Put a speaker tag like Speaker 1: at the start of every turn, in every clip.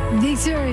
Speaker 1: Victory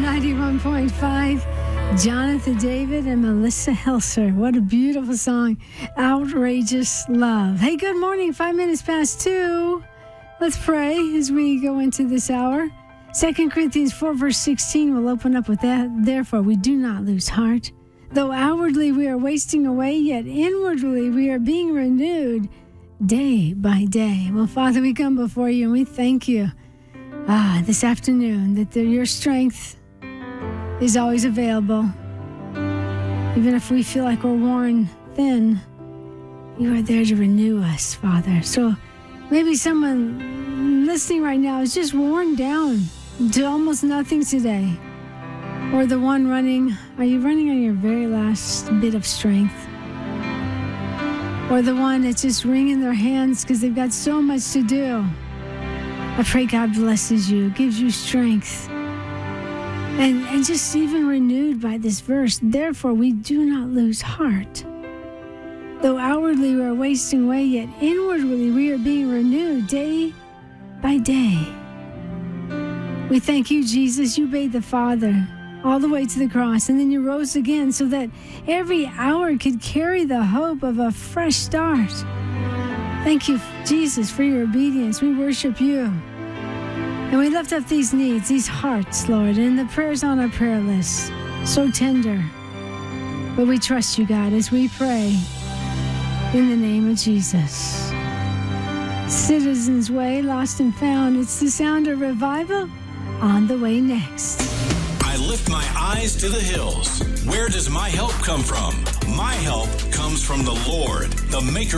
Speaker 1: 91.5. Jonathan David and Melissa Helser. What a beautiful song. Outrageous Love. Hey, good morning. 5 minutes past 2. Let's pray as we go into this hour. 2 Corinthians 4 verse 16 will open up with that. Therefore, we do not lose heart. Though outwardly we are wasting away, yet inwardly we are being renewed day by day. Well, Father, we come before you and we thank you this afternoon that your strength is always available. Even if we feel like we're worn thin, you are there to renew us, Father. So maybe someone listening right now is just worn down to almost nothing today. Or the one running, are you running on your very last bit of strength? Or the one that's just wringing their hands because they've got so much to do. I pray God blesses you, gives you strength, and just even renewed by this verse. Therefore, we do not lose heart. Though outwardly we are wasting away, yet inwardly we are being renewed day by day. We thank you, Jesus. You obeyed the Father all the way to the cross, and then you rose again so that every hour could carry the hope of a fresh start. Thank you, Jesus, for your obedience. We worship you. And we lift up these needs, these hearts, Lord, and the prayers on our prayer list. So tender. But we trust you, God, as we pray in the name of Jesus. Citizens Way, Lost and Found. It's the sound of revival on the way next.
Speaker 2: I lift my eyes to the hills. Where does my help come from? My help comes from the Lord, the maker